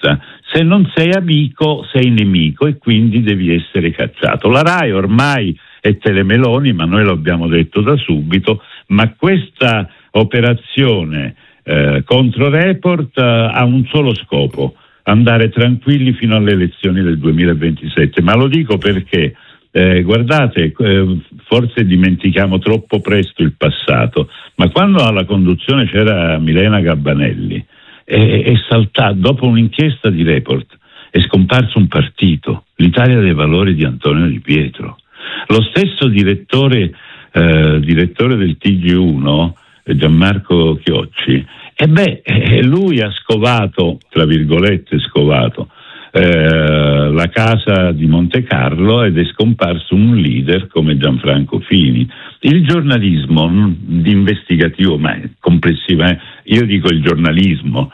diversa. Se non sei amico, sei nemico e quindi devi essere cacciato. La RAI ormai è Telemeloni, ma noi lo abbiamo detto da subito, ma questa operazione contro Report ha un solo scopo: andare tranquilli fino alle elezioni del 2027. Ma lo dico perché guardate, forse dimentichiamo troppo presto il passato, ma quando alla conduzione c'era Milena Gabbanelli, è saltato, dopo un'inchiesta di Report, è scomparso un partito, l'Italia dei Valori di Antonio Di Pietro. Lo stesso direttore del TG1, Gianmarco Chiocci, lui ha scovato, tra virgolette scovato, la casa di Monte Carlo, ed è scomparso un leader come Gianfranco Fini. Il giornalismo investigativo, ma complessivo, io dico il giornalismo,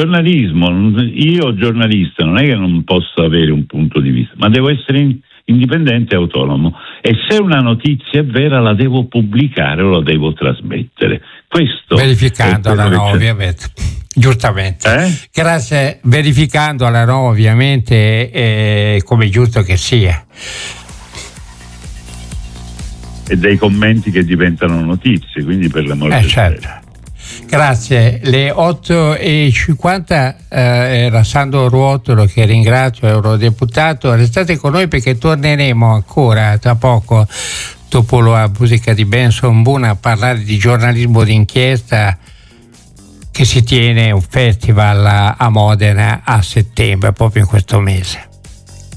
io giornalista non è che non posso avere un punto di vista, ma devo essere indipendente e autonomo, e se una notizia è vera la devo pubblicare o la devo trasmettere. Questo verificandola, no, ovviamente, giustamente. Grazie, verificandola, no, ovviamente, come giusto che sia. E dei commenti che diventano notizie, quindi per l'amore di certo. Grazie. Le 8:50 era Sandro Ruotolo, che ringrazio, eurodeputato. Restate con noi perché torneremo ancora tra poco, dopo la musica di Benson Boone, a parlare di giornalismo d'inchiesta, che si tiene un festival a Modena a settembre, proprio in questo mese.